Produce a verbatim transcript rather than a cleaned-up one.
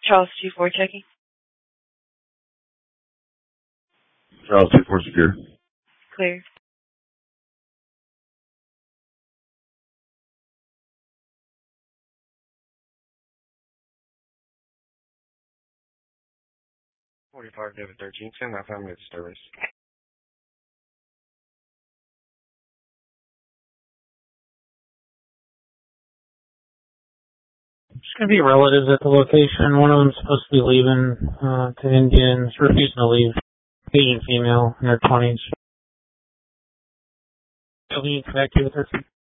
Charles two four checking. Charles two four secure. Clear. forty-five David thirteen, send that family disturbance. There's going to be relatives at the location. One of them's supposed to be leaving uh, to Indians, refusing to leave. Asian female in her twenties. She'll be connected with her.